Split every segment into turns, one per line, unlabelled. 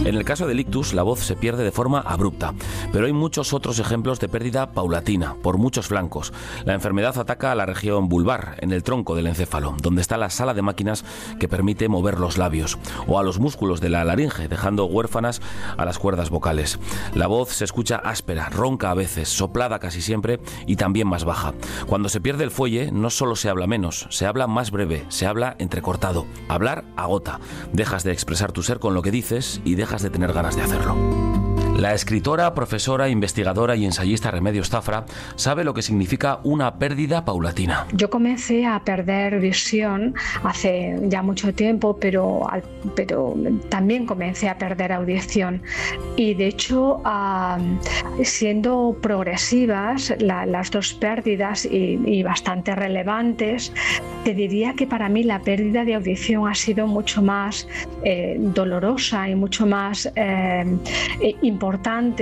En el caso del ictus, la voz se pierde de forma abrupta, pero hay muchos otros ejemplos de pérdida paulatina, por muchos flancos. La enfermedad ataca a la región vulvar, en el tronco del encéfalo, donde está la sala de máquinas que permite mover los labios, o a los músculos de la laringe, dejando huérfanas a las cuerdas vocales. La voz se escucha áspera, ronca a veces, soplada casi siempre y también más baja. Cuando se pierde el fuelle, no solo se habla menos, se habla más breve, se habla entrecortado. Hablar agota. Dejas de expresar tu ser con lo que dices y dejas de tener ganas de hacerlo. La escritora, profesora, investigadora y ensayista Remedios Zafra sabe lo que significa una pérdida paulatina.
Yo comencé a perder visión hace ya mucho tiempo, pero también comencé a perder audición. Y de hecho, siendo progresivas las dos pérdidas y bastante relevantes, te diría que para mí la pérdida de audición ha sido mucho más dolorosa y mucho más importante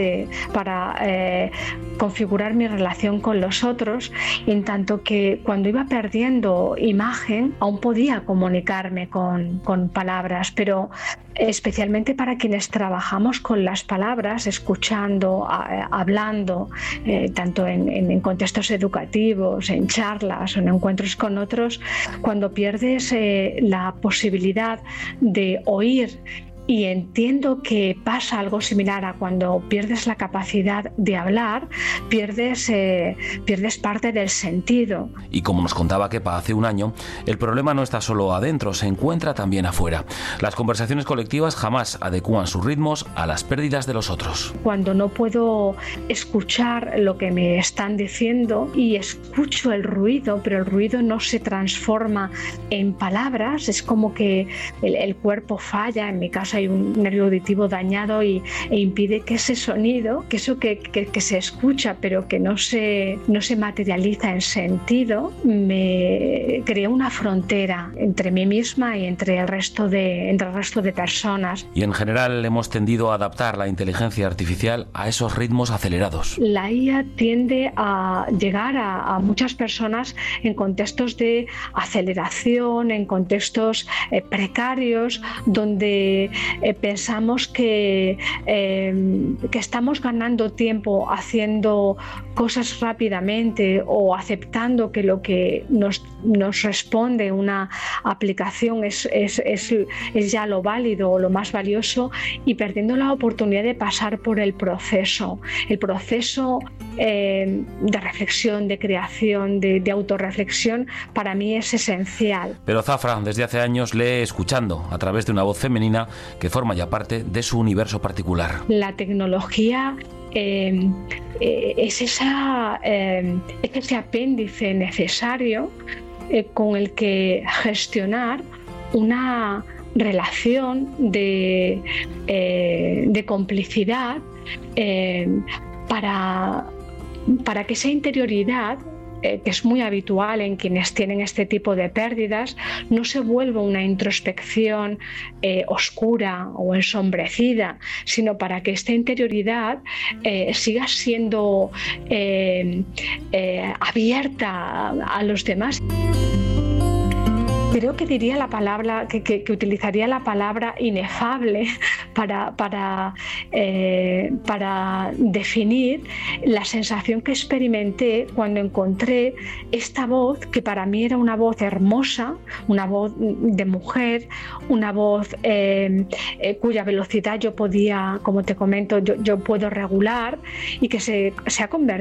para configurar mi relación con los otros, en tanto que cuando iba perdiendo imagen aún podía comunicarme con palabras, pero especialmente para quienes trabajamos con las palabras, escuchando, hablando, tanto en contextos educativos, en charlas o en encuentros con otros, cuando pierdes la posibilidad de oír. Y entiendo que pasa algo similar a cuando pierdes la capacidad de hablar, pierdes parte del sentido.
Y como nos contaba Kepa hace un año, el problema no está solo adentro, se encuentra también afuera. Las conversaciones colectivas jamás adecúan sus ritmos a las pérdidas de los otros.
Cuando no puedo escuchar lo que me están diciendo y escucho el ruido, pero el ruido no se transforma en palabras, es como que el cuerpo falla. En mi caso hay un nervio auditivo dañado e impide que ese sonido, que eso que se escucha pero que no se materializa en sentido, me crea una frontera entre mí misma y entre el resto de personas.
Y en general hemos tendido a adaptar la inteligencia artificial a esos ritmos acelerados.
La IA tiende a llegar a muchas personas en contextos de aceleración, en contextos precarios, donde pensamos que estamos ganando tiempo haciendo cosas rápidamente o aceptando que lo que nos responde una aplicación es ya lo válido o lo más valioso, y perdiendo la oportunidad de pasar por el proceso de reflexión, de creación, de autorreflexión. Para mí es esencial.
Pero Zafra desde hace años lee escuchando a través de una voz femenina que forma ya parte de su universo particular.
La tecnología es ese apéndice necesario con el que gestionar una relación de complicidad para que esa interioridad, que es muy habitual en quienes tienen este tipo de pérdidas, no se vuelva una introspección oscura o ensombrecida, sino para que esta interioridad siga siendo abierta a los demás. Creo que diría la palabra, que utilizaría la palabra inefable para definir la sensación que experimenté cuando encontré esta voz, que para mí era una voz hermosa, una voz de mujer, una voz cuya velocidad yo podía, como te comento, yo puedo regular, y que se ha convertido